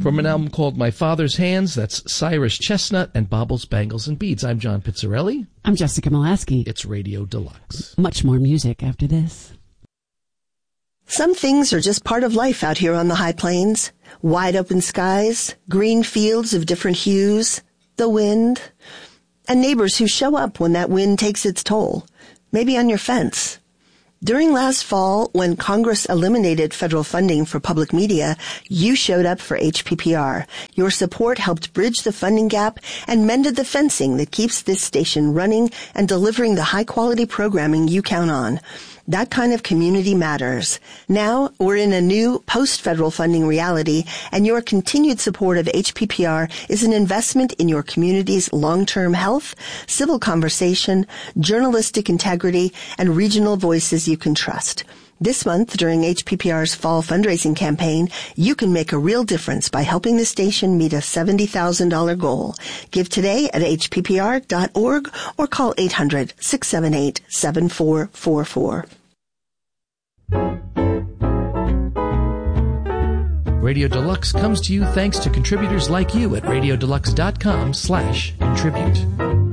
from an album called My Father's Hands. That's Cyrus Chestnut and Baubles, Bangles, and Beads. I'm John Pizzarelli. I'm Jessica Molaski. It's Radio Deluxe. Much more music after this. Some things are just part of life out here on the high plains. Wide open skies, green fields of different hues, the wind, and neighbors who show up when that wind takes its toll, maybe on your fence. During last fall, when Congress eliminated federal funding for public media, you showed up for HPPR. Your support helped bridge the funding gap and mended the fencing that keeps this station running and delivering the high-quality programming you count on. That kind of community matters. Now, we're in a new post-federal funding reality, and your continued support of HPPR is an investment in your community's long-term health, civil conversation, journalistic integrity, and regional voices you can trust. This month, during HPPR's fall fundraising campaign, you can make a real difference by helping the station meet a $70,000 goal. Give today at hppr.org or call 800-678-7444. Radio Deluxe comes to you thanks to contributors like you at radiodeluxe.com/contribute.